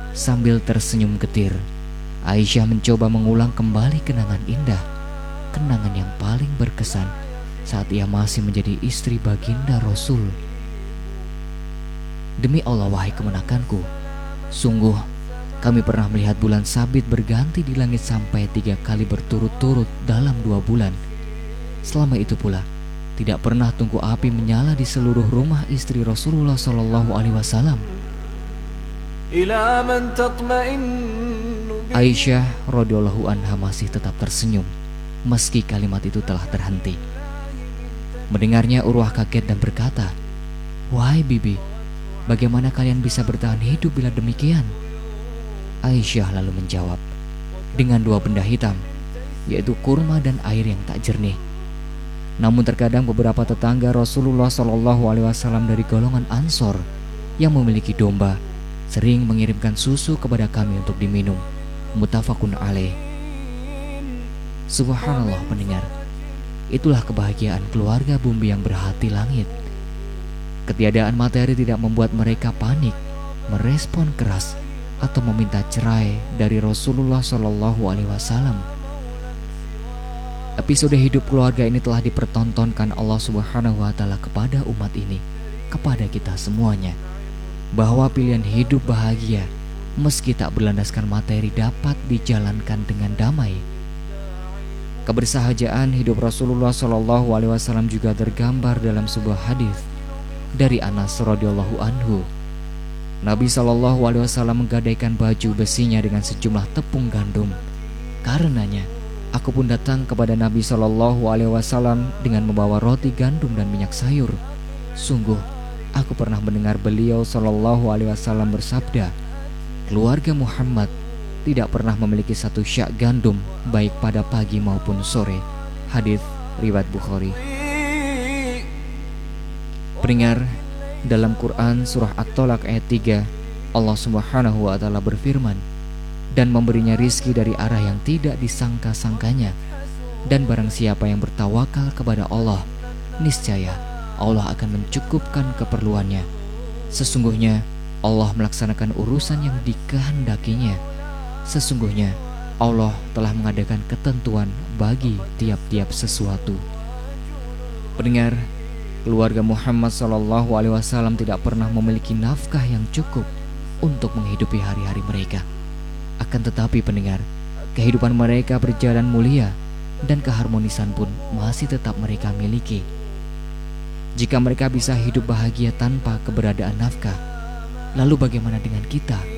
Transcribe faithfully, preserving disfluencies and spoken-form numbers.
Sambil tersenyum getir, Aisyah mencoba mengulang kembali kenangan indah, kenangan yang paling berkesan saat ia masih menjadi istri baginda Rasul. Demi Allah, wahai kemenakanku, sungguh kami pernah melihat bulan sabit berganti di langit sampai tiga kali berturut-turut dalam dua bulan. Selama itu pula, tidak pernah tungku api menyala di seluruh rumah istri Rasulullah Shallallahu Alaihi Wasallam. Aisyah radhiyallahu anha masih tetap tersenyum meski kalimat itu telah terhenti. Mendengarnya, Urwah kaget dan berkata, "Wahai bibi, bagaimana kalian bisa bertahan hidup bila demikian?" Aisyah lalu menjawab, "Dengan dua benda hitam, yaitu kurma dan air yang tak jernih." Namun terkadang beberapa tetangga Rasulullah Shallallahu Alaihi Wasallam dari golongan Ansor yang memiliki domba sering mengirimkan susu kepada kami untuk diminum. Muttafaqun alaih. Subhanallah pendengar, itulah kebahagiaan keluarga Bumbi yang berhati langit. Ketiadaan materi tidak membuat mereka panik, merespon keras, atau meminta cerai dari Rasulullah Shallallahu Alaihi Wasallam. Episode hidup keluarga ini telah dipertontonkan Allah Subhanahu Wa Taala kepada umat ini, kepada kita semuanya, bahwa pilihan hidup bahagia meski tak berlandaskan materi dapat dijalankan dengan damai. Kebersahajaan hidup Rasulullah Shallallahu Alaihi Wasallam juga tergambar dalam sebuah hadis dari Anas radhiyallahu anhu. Nabi Shallallahu Alaihi Wasallam menggadaikan baju besinya dengan sejumlah tepung gandum. Karenanya, aku pun datang kepada Nabi Shallallahu Alaihi Wasallam dengan membawa roti gandum dan minyak sayur. Sungguh, aku pernah mendengar beliau Shallallahu Alaihi Wasallam bersabda, keluarga Muhammad tidak pernah memiliki satu syak gandum baik pada pagi maupun sore. Hadis riwayat Bukhari. Pendengar, dalam Quran surah At-Tolak ayat tiga, Allah Subhanahu wa taala berfirman, "Dan memberinya rizki dari arah yang tidak disangka-sangkanya, dan barang siapa yang bertawakal kepada Allah, niscaya Allah akan mencukupkan keperluannya. Sesungguhnya Allah melaksanakan urusan yang dikehendakinya. Sesungguhnya Allah telah mengadakan ketentuan bagi tiap-tiap sesuatu." Pendengar, keluarga Muhammad Shallallahu Alaihi Wasallam tidak pernah memiliki nafkah yang cukup untuk menghidupi hari-hari mereka. Akan tetapi pendengar, kehidupan mereka berjalan mulia dan keharmonisan pun masih tetap mereka miliki. Jika mereka bisa hidup bahagia tanpa keberadaan nafkah, lalu bagaimana dengan kita?